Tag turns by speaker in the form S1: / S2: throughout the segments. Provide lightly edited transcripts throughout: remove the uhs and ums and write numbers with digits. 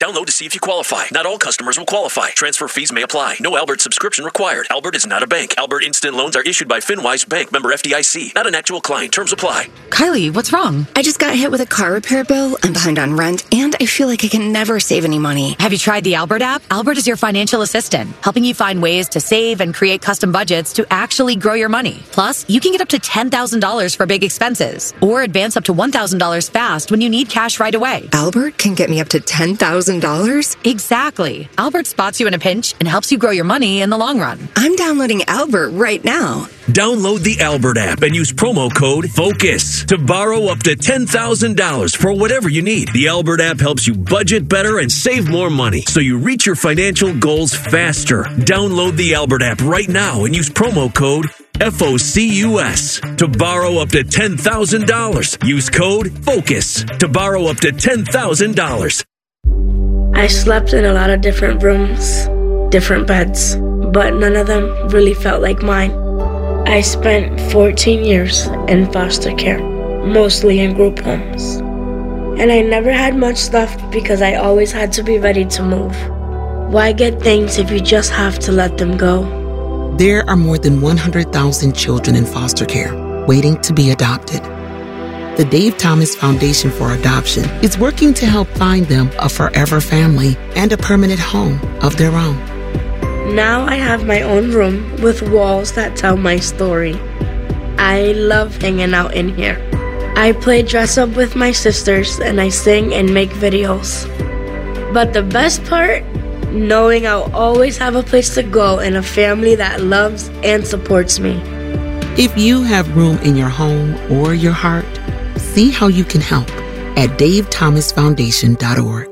S1: Download to see if you qualify. Not all customers will qualify. Transfer fees may apply. No Albert subscription required. Albert is not a bank. Albert Instant Loans are issued by FinWise Bank, member FDIC. Not an actual client. Terms apply.
S2: Kylie, what's wrong?
S3: I just got hit with a car repair bill. I'm behind on rent, and I feel like I can never save any money.
S2: Have you tried the Albert app? Albert is your financial assistant, helping you find ways to save and create custom budgets to actually grow your money. Plus, you can get up to $10,000 for big expenses, or advance up to $1,000 fast when you need cash right away.
S3: Albert can get me up to $10,000?
S2: Exactly. Albert spots you in a pinch and helps you grow your money in the long run.
S3: I'm downloading Albert right now.
S1: Download the Albert app and use promo code FOCUS to borrow up to $10,000 for whatever you need. The Albert app helps you budget better and save more money so you reach your financial goals faster. Download the Albert app right now and use promo code FOCUS to borrow up to $10,000. Use code FOCUS to borrow up to $10,000.
S4: I slept in a lot of different rooms, different beds, but none of them really felt like mine. I spent 14 years in foster care, mostly in group homes. And I never had much left because I always had to be ready to move. Why get things if you just have to let them go?
S5: There are more than 100,000 children in foster care waiting to be adopted. The Dave Thomas Foundation for Adoption is working to help find them a forever family and a permanent home of their own.
S4: Now I have my own room with walls that tell my story. I love hanging out in here. I play dress up with my sisters and I sing and make videos. But the best part? Knowing I'll always have a place to go and a family that loves and supports me.
S5: If you have room in your home or your heart, see how you can help at davethomasfoundation.org.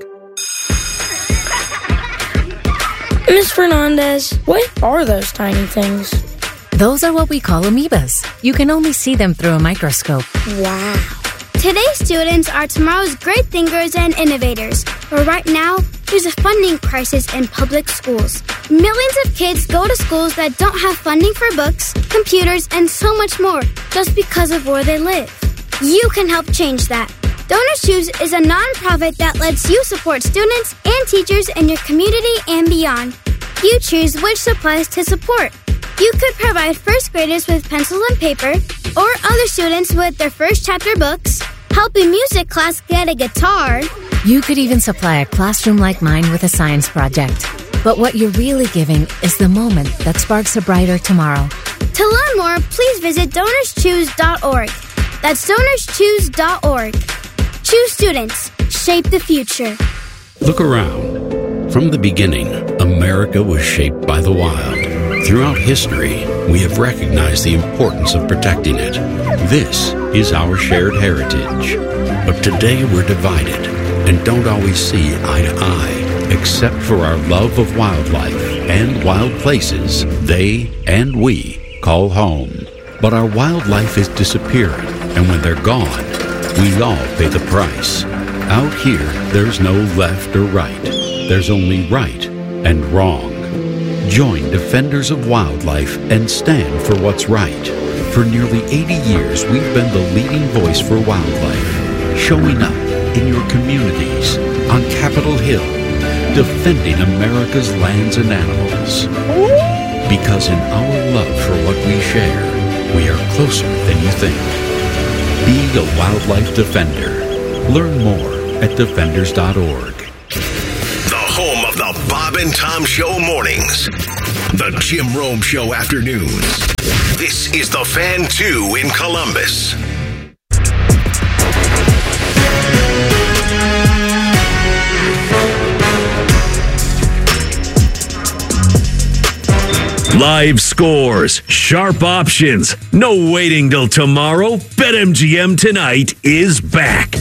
S6: Ms. Fernandez, what are those tiny things?
S7: Those are what we call amoebas. You can only see them through a microscope.
S6: Wow.
S8: Today's students are tomorrow's great thinkers and innovators. But right now, there's a funding crisis in public schools. Millions of kids go to schools that don't have funding for books, computers, and so much more just because of where they live. You can help change that. Donors Choose is a nonprofit that lets you support students and teachers in your community and beyond. You choose which supplies to support. You could provide first graders with pencils and paper, or other students with their first chapter books, help a music class get a guitar.
S7: You could even supply a classroom like mine with a science project. But what you're really giving is the moment that sparks a brighter tomorrow.
S8: To learn more, please visit DonorsChoose.org. That's DonorsChoose.org. Choose students. Shape the future.
S9: Look around. From the beginning, America was shaped by the wild. Throughout history, we have recognized the importance of protecting it. This is our shared heritage. But today we're divided and don't always see eye to eye, except for our love of wildlife and wild places they and we call home. But our wildlife is disappearing, and when they're gone, we all pay the price. Out here, there's no left or right. There's only right and wrong. Join Defenders of Wildlife and stand for what's right. For nearly 80 years, we've been the leading voice for wildlife, showing up in your communities, on Capitol Hill, defending America's lands and animals. Because in our love for what we share, we are closer than you think. Be a wildlife defender. Learn more at defenders.org.
S10: The home of the Bob and Tom Show mornings. The Jim Rome Show afternoons. This is the Fan 2 in Columbus.
S1: Live scores, sharp options, no waiting till tomorrow. BetMGM tonight is back.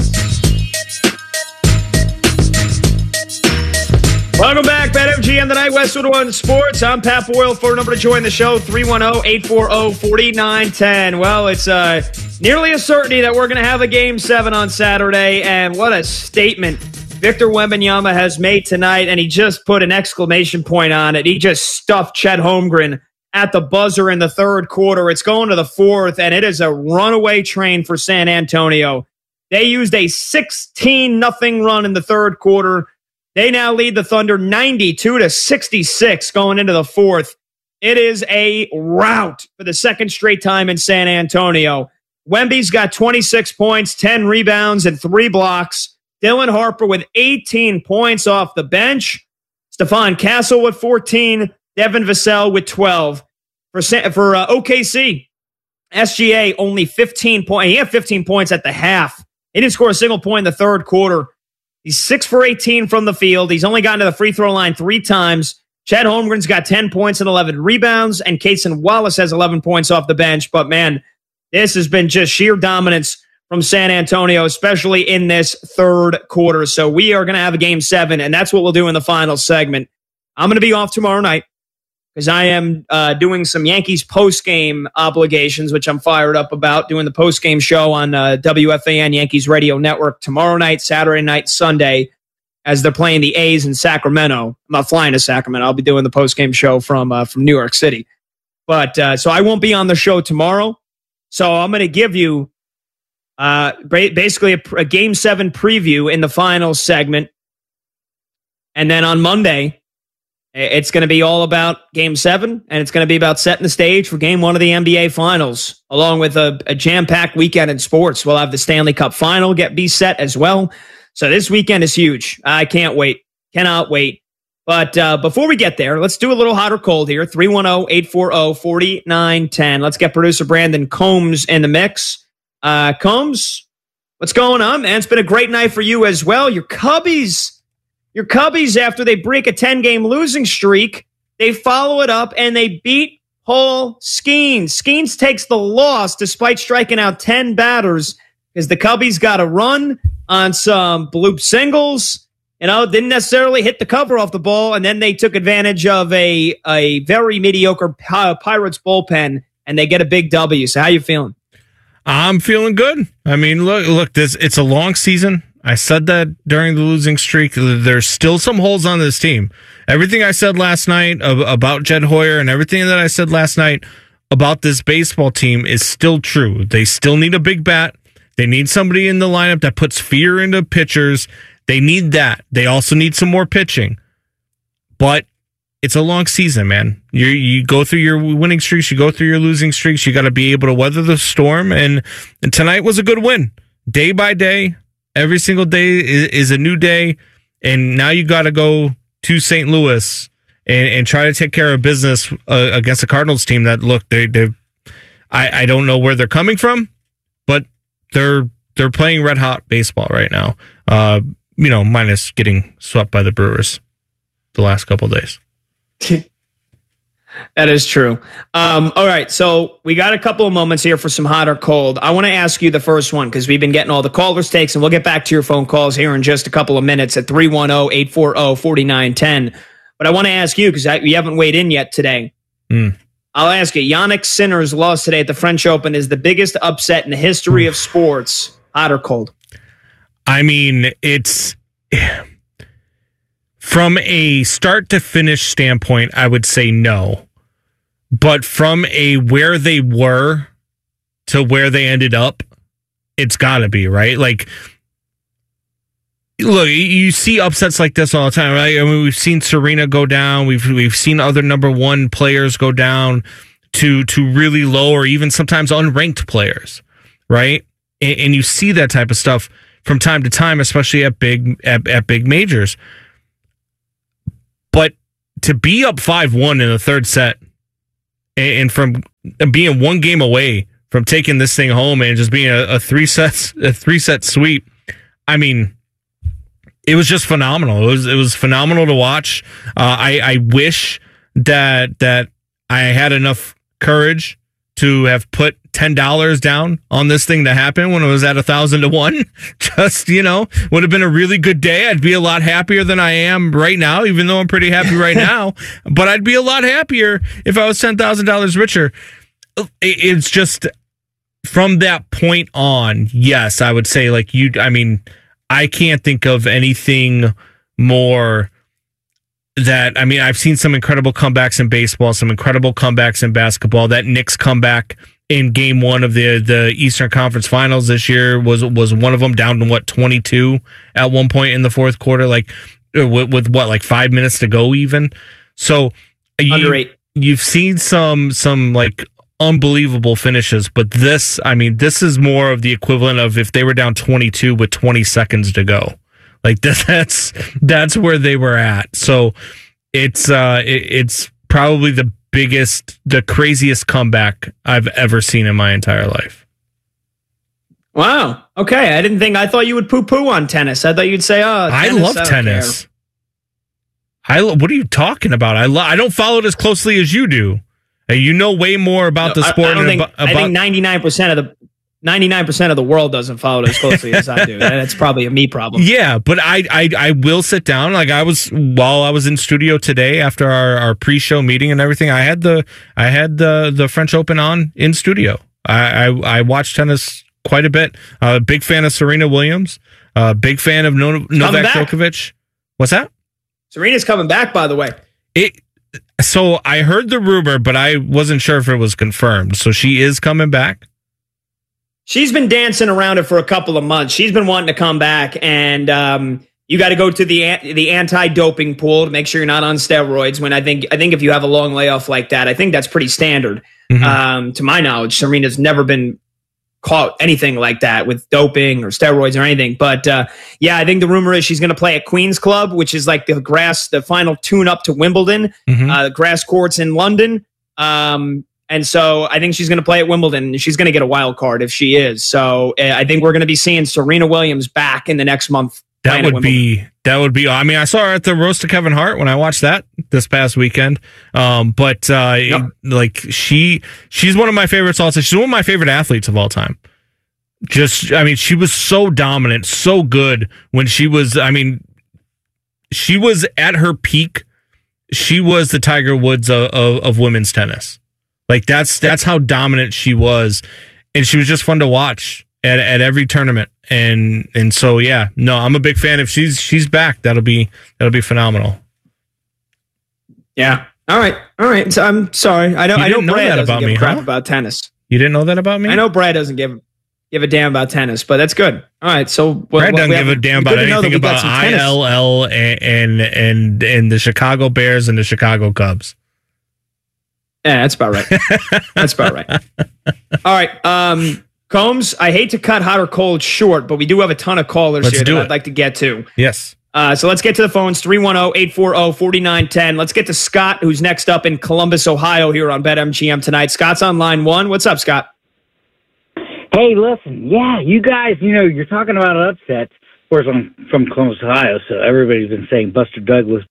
S11: Welcome back, BetMGM tonight, Westwood One Sports. I'm Pat Boyle. Phone number to join the show, 310-840-4910. Well, it's nearly a certainty that we're going to have a Game 7 on Saturday, and what a statement Victor Wembanyama has made tonight, and he just put an exclamation point on it. He just stuffed Chet Holmgren at the buzzer in the third quarter. It's going to the fourth, and it is a runaway train for San Antonio. They used a 16-0 run in the third quarter They now lead the Thunder 92-66 going into the fourth. It is a rout for the second straight time in San Antonio. Wemby's got 26 points, 10 rebounds, and 3 blocks. Dylan Harper with 18 points off the bench. Stephon Castle with 14. Devin Vassell with 12. For OKC, SGA only 15 points. He had 15 points at the half. He didn't score a single point in the third quarter. He's 6 for 18 from the field. He's only gotten to the free throw line 3 times. Chet Holmgren's got 10 points and 11 rebounds, and Cason Wallace has 11 points off the bench. But, man, this has been just sheer dominance from San Antonio, especially in this third quarter. So we are going to have a Game 7, and that's what we'll do in the final segment. I'm going to be off tomorrow night because I am doing some Yankees post-game obligations, which I'm fired up about, doing the post-game show on WFAN Yankees Radio Network tomorrow night, Saturday night, Sunday, as they're playing the A's in Sacramento. I'm not flying to Sacramento. I'll be doing the post-game show from New York City. But so I won't be on the show tomorrow. So I'm going to give you basically a Game 7 preview in the final segment. And then on Monday, it's going to be all about Game 7, and it's going to be about setting the stage for Game 1 of the NBA Finals, along with a jam-packed weekend in sports. We'll have the Stanley Cup Final be set as well. So this weekend is huge. I can't wait. Cannot wait. But before we get there, let's do a little hot or cold here. 310-840-4910. Let's get producer Brandon Combs in the mix. Combs, what's going on, man? It's been a great night for you as well. Your Cubbies, after they break a 10-game losing streak, they follow it up and they beat Paul Skeens. Skeens takes the loss despite striking out 10 batters because the Cubbies got a run on some bloop singles. Didn't necessarily hit the cover off the ball, and then they took advantage of a very mediocre Pirates bullpen, and they get a big W. So how you feeling?
S12: I'm feeling good. I mean, look, it's a long season. I said that during the losing streak. There's still some holes on this team. Everything I said last night about Jed Hoyer and everything that I said last night about this baseball team is still true. They still need a big bat. They need somebody in the lineup that puts fear into pitchers. They need that. They also need some more pitching. But it's a long season, man. You go through your winning streaks, you go through your losing streaks. You got to be able to weather the storm. And tonight was a good win. Day by day, every single day is a new day. And now you got to go to St. Louis and try to take care of business against the Cardinals team that, look, I don't know where they're coming from, but they're playing red hot baseball right now. Minus getting swept by the Brewers the last couple of days.
S11: That is true. All right, so we got a couple of moments here for some hot or cold. I want to ask you the first one because we've been getting all the callers' takes, and we'll get back to your phone calls here in just a couple of minutes at 310-840-4910. But I want to ask you because you haven't weighed in yet today. I'll ask you, Jannik Sinner's loss today at the French Open is the biggest upset in the history of sports. Hot or cold?
S12: I mean, it's from a start to finish standpoint, I would say no. But from a where they were to where they ended up, it's got to be, right? Like, look, you see upsets like this all the time, right? I mean, we've seen Serena go down. We've seen other number one players go down to really low or even sometimes unranked players, right? And you see that type of stuff from time to time, especially at big majors. But to be up 5-1 in the third set and from being one game away from taking this thing home and just being a three set sweep, I mean, it was just phenomenal. It was phenomenal to watch. I wish that I had enough courage to have put $10 down on this thing to happen when it was at 1,000 to 1. Just, would have been a really good day. I'd be a lot happier than I am right now, even though I'm pretty happy right now. But I'd be a lot happier if I was $10,000 richer. It's just from that point on, yes, I would say I can't think of anything more I've seen some incredible comebacks in baseball, some incredible comebacks in basketball. That Knicks comeback in Game 1 of the Eastern Conference Finals this year was one of them, down to 22 at one point in the fourth quarter. Like, with what, like 5 minutes to go even. So you've seen some like unbelievable finishes, but this is more of the equivalent of if they were down 22 with 20 seconds to go. Like that's where they were at. So it's probably the craziest comeback I've ever seen in my entire life.
S11: Wow. Okay. I thought you would poo-poo on tennis. I thought you'd say, tennis,
S12: I love tennis. What are you talking about? I don't follow it as closely as you do. You know way more about the sport.
S11: I think 99% of the world doesn't follow it as closely as I do. That's probably a me problem.
S12: Yeah, but I will sit down. Like while I was in studio today after our pre-show meeting and everything, I had the French Open on in studio. I watched tennis quite a bit. Big fan of Serena Williams. Big fan of Novak Djokovic. What's that?
S11: Serena's coming back, by the way.
S12: So I heard the rumor, but I wasn't sure if it was confirmed. So she is coming back.
S11: She's been dancing around it for a couple of months. She's been wanting to come back, and you got to go to the anti-doping pool to make sure you're not on steroids. When I think if you have a long layoff like that, I think that's pretty standard. Mm-hmm. To my knowledge, Serena's never been caught anything like that with doping or steroids or anything. But I think the rumor is she's going to play at Queen's Club, which is like the final tune-up to Wimbledon, the grass courts in London. And so I think she's going to play at Wimbledon, and she's going to get a wild card if she is. So I think we're going to be seeing Serena Williams back in the next month.
S12: That would be. I mean, I saw her at the roast of Kevin Hart when I watched that this past weekend. Like she's one of my favorites. Also, she's one of my favorite athletes of all time. She was so dominant, so good when she was. I mean, she was at her peak. She was the Tiger Woods of women's tennis. Like that's how dominant she was, and she was just fun to watch at every tournament. And so I'm a big fan. If she's back, that'll be phenomenal.
S11: Yeah. All right. So I'm sorry. I know Brad doesn't give a crap about tennis.
S12: You didn't know that about me?
S11: I know Brad doesn't give a damn about tennis, but that's good. All right. So
S12: Brad doesn't give a damn about anything about ILL and the Chicago Bears and the Chicago Cubs.
S11: Yeah, that's about right. All right. Combs, I hate to cut hot or cold short, but we do have a ton of callers here that I'd like to get to.
S12: Yes.
S11: So let's get to the phones, 310-840-4910. Let's get to Scott, who's next up in Columbus, Ohio, here on BetMGM tonight. Scott's on line one. What's up, Scott?
S13: Hey, listen. Yeah, you guys, you're talking about upsets. Of course, I'm from Columbus, Ohio, so everybody's been saying Buster Douglas,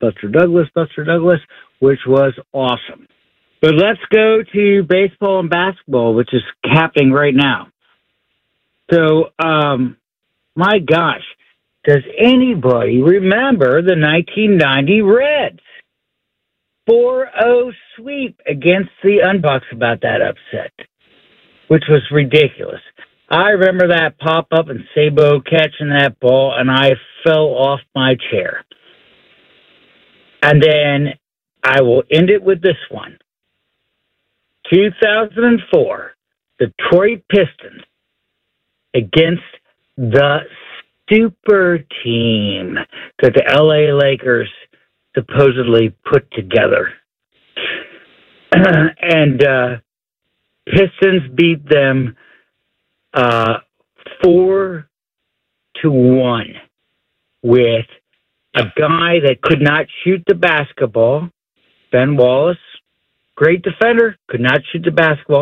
S13: which was awesome. But let's go to baseball and basketball, which is happening right now. So, my gosh, does anybody remember the 1990 Reds? 4-0 sweep against the Unbucks about that upset, which was ridiculous. I remember that pop-up and Sabo catching that ball, and I fell off my chair. And then I will end it with this one. 2004, Detroit Pistons against the super team that the LA Lakers supposedly put together. And Pistons beat them 4-1 with a guy that could not shoot the basketball, Ben Wallace. Great defender, could not shoot the basketball.